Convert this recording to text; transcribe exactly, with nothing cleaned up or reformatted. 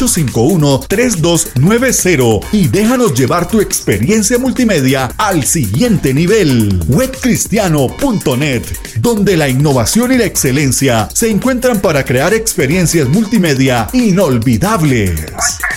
ocho cinco uno, tres dos nueve cero y déjanos llevar tu experiencia multimedia al siguiente nivel. web cristiano punto net, donde la innovación y la excelencia se encuentran para crear experiencias multimedia inolvidables.